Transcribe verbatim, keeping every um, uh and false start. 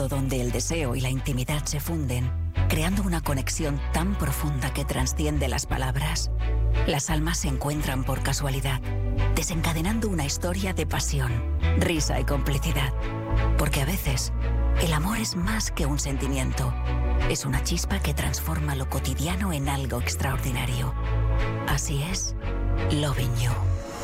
punto donde el deseo y la intimidad se funden, creando una conexión tan profunda que trasciende las palabras. Las almas se encuentran por casualidad, desencadenando una historia de pasión, risa y complicidad. Porque a veces, el amor es más que un sentimiento. Es una chispa que transforma lo cotidiano en algo extraordinario. Así es, Loving You.